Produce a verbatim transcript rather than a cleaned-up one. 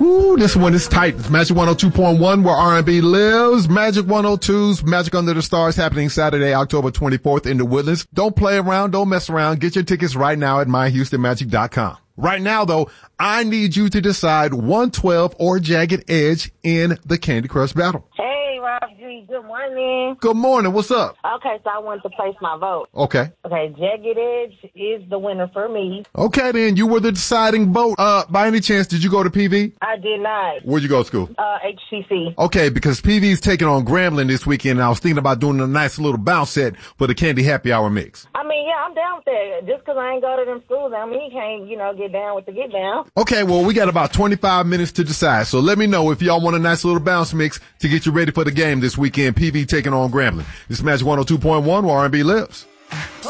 Ooh, this one is tight. It's Magic one oh two point one where R and B lives. Magic one oh two's Magic Under the Stars happening Saturday, October twenty-fourth in the Woodlands. Don't play around. Don't mess around. Get your tickets right now at my houston magic dot com. Right now, though, I need you to decide one twelve or Jagged Edge in the Candy Crush battle. Hey, Rob G. Good morning. Good morning. What's up? Okay, so I wanted to place my vote. Okay. Okay, Jagged Edge is the winner for me. Okay, then. You were the deciding vote. Uh, by any chance, did you go to P V? I did not. Where'd you go to school? Uh, H C C. Okay, because P V's taking on Grambling this weekend, and I was thinking about doing a nice little bounce set for the Candy Happy Hour mix. I mean, yeah, I'm down with that. Just because I ain't go to them schools, I mean, you can't, you know, get down with the get down. Okay, well, we got about twenty-five minutes to decide, so let me know if y'all want a nice little bounce mix to get you ready for the game this weekend. P V taking on Grambling. This is Magic one oh two point one where R and B lives.